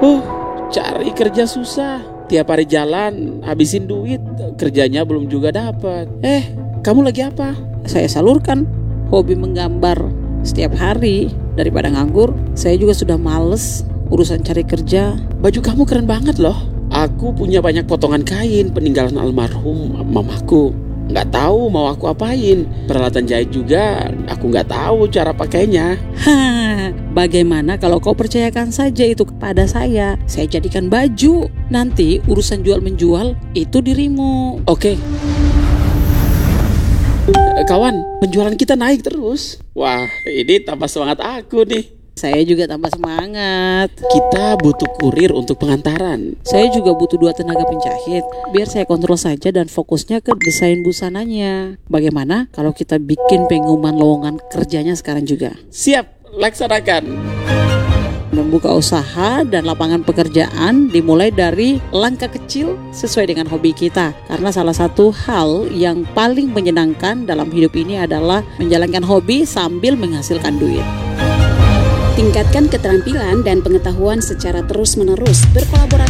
Uh, Cari kerja susah. Tiap hari jalan, habisin duit, kerjanya belum juga dapat. Kamu lagi apa? Saya salurkan hobi menggambar setiap hari. Daripada nganggur, saya juga sudah males urusan cari kerja. Baju kamu keren banget loh. Aku punya banyak potongan kain peninggalan almarhum mamaku. Nggak tahu mau aku apain. Peralatan jahit juga aku nggak tahu cara pakainya. Bagaimana kalau kau percayakan saja itu kepada saya? Saya jadikan baju. Nanti urusan jual menjual itu dirimu. Oke. Kawan, penjualan kita naik terus. Wah, ini tambah semangat aku nih. Saya juga tambah semangat. Kita butuh kurir untuk pengantaran. Saya juga butuh 2 tenaga penjahit. Biar saya kontrol saja dan fokusnya ke desain busananya. Bagaimana kalau kita bikin pengumuman lowongan kerjanya sekarang juga? Siap, laksanakan. Membuka usaha dan lapangan pekerjaan dimulai dari langkah kecil sesuai dengan hobi kita. Karena salah satu hal yang paling menyenangkan dalam hidup ini adalah menjalankan hobi sambil menghasilkan duit. Tingkatkan keterampilan dan pengetahuan secara terus-menerus. Berkolaborasi